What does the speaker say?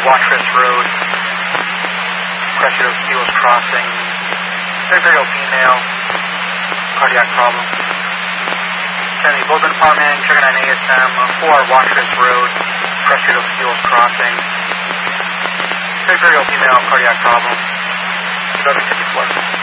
Watrous Road, Cressida Steeles Crossing, Imperial female, cardiac problem. Kennedy Bullpen Department, Trigger 9 ASM, 4 Watrous Road, Cressida Steeles Crossing, Imperial female, cardiac problem, 1154.